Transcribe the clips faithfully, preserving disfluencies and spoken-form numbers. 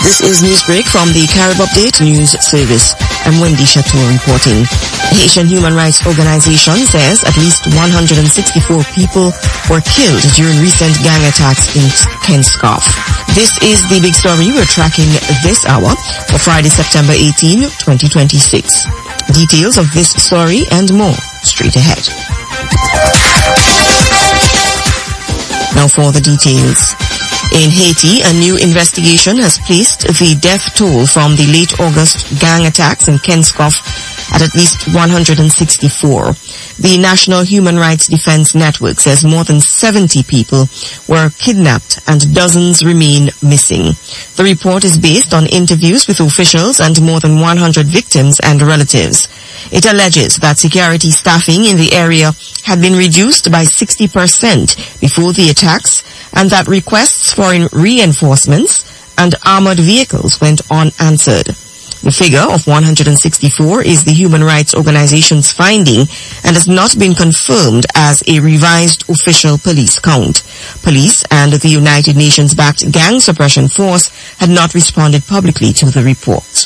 This is Newsbreak from the Carib Update News Service. I'm Wendy Chateau reporting. Haitian Human Rights Organization says at least one hundred sixty-four people were killed during recent gang attacks in Kenskoff. This is the big story we're tracking this hour for Friday, September eighteenth, twenty twenty-six. Details of this story and more straight ahead. Now for the details. In Haiti, a new investigation has placed the death toll from the late August gang attacks in Kenskoff at at least one hundred sixty-four. The National Human Rights Defense Network says more than seventy people were kidnapped and dozens remain missing. The report is based on interviews with officials and more than one hundred victims and relatives. It alleges that security staffing in the area had been reduced by sixty percent before the attacks and that requests for reinforcements and armored vehicles went unanswered. The figure of one hundred sixty-four is the Human Rights Organization's finding and has not been confirmed as a revised official police count. Police and the United Nations-backed Gang Suppression Force had not responded publicly to the report.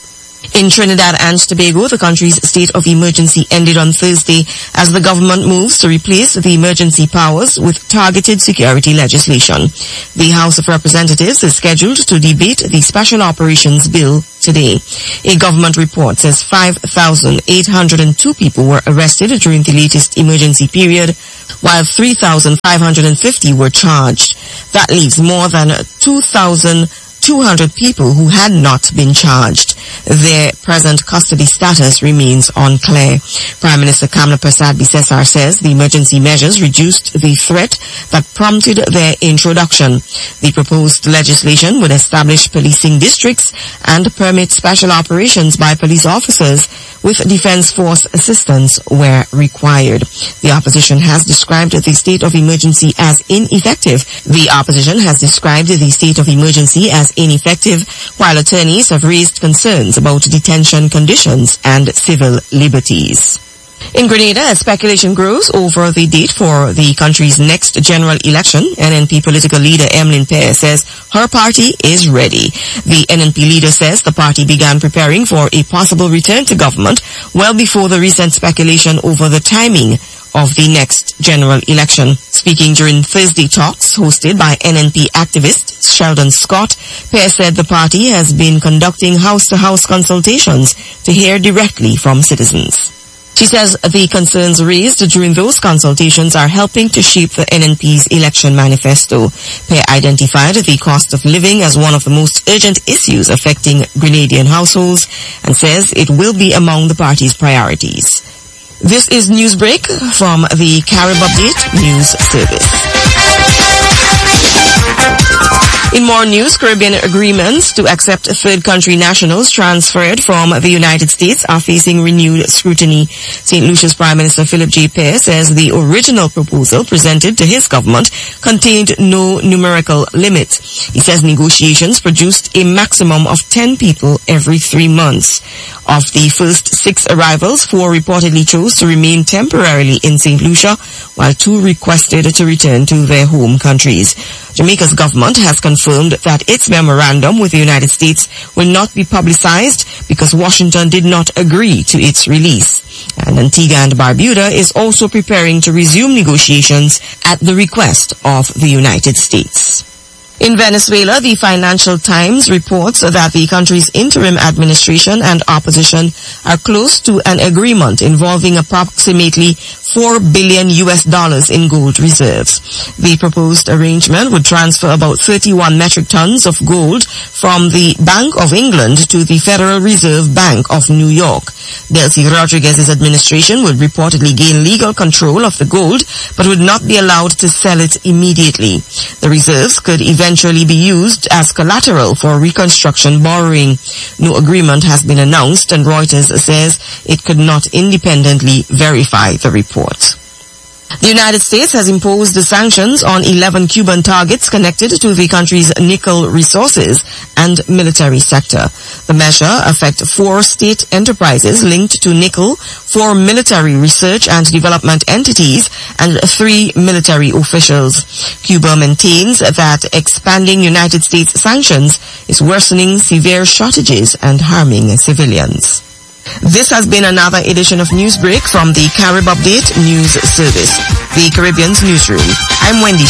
In Trinidad and Tobago, the country's state of emergency ended on Thursday as the government moves to replace the emergency powers with targeted security legislation. The House of Representatives is scheduled to debate the Special Operations Bill today. A government report says five thousand eight hundred two people were arrested during the latest emergency period, while three thousand five hundred fifty were charged. That leaves more than two thousand two hundred people who had not been charged. Their present custody status remains unclear. Prime Minister Kamla Persad Bissessar says the emergency measures reduced the threat that prompted their introduction. The proposed legislation would establish policing districts and permit special operations by police officers with defense force assistance where required. The opposition has described the state of emergency as ineffective. The opposition has described the state of emergency as ineffective, while attorneys have raised concerns about detention conditions and civil liberties. In Grenada, as speculation grows over the date for the country's next general election, N N P political leader Emmeline Pear says her party is ready. The N N P leader says the party began preparing for a possible return to government well before the recent speculation over the timing of the next general election. Speaking during Thursday talks hosted by N N P activist Sheldon Scott, Pear said the party has been conducting house-to-house consultations to hear directly from citizens. She says the concerns raised during those consultations are helping to shape the N N P's election manifesto. Pear identified the cost of living as one of the most urgent issues affecting Grenadian households and says it will be among the party's priorities. This is Newsbreak from the Carib Update News Service. In more news, Caribbean agreements to accept third country nationals transferred from the United States are facing renewed scrutiny. Saint Lucia's Prime Minister Philip J. Pear says the original proposal presented to his government contained no numerical limit. He says negotiations produced a maximum of ten people every three months. Of the first six arrivals, four reportedly chose to remain temporarily in Saint Lucia, while two requested to return to their home countries. Jamaica's government has confirmed that its memorandum with the United States will not be publicized because Washington did not agree to its release. And Antigua and Barbuda is also preparing to resume negotiations at the request of the United States. In Venezuela, the Financial Times reports that the country's interim administration and opposition are close to an agreement involving approximately four billion U S dollars in gold reserves. The proposed arrangement would transfer about thirty-one metric tons of gold from the Bank of England to the Federal Reserve Bank of New York. Delcy Rodriguez's administration would reportedly gain legal control of the gold, but would not be allowed to sell it immediately. The reserves could eventually be used as collateral for reconstruction borrowing. No agreement has been announced, and Reuters says it could not independently verify the report. The United States has imposed the sanctions on eleven Cuban targets connected to the country's nickel resources and military sector. The measure affects four state enterprises linked to nickel, four military research and development entities, and three military officials. Cuba maintains that expanding United States sanctions is worsening severe shortages and harming civilians. This has been another edition of Newsbreak from the Carib Update News Service, the Caribbean's newsroom. I'm Wendy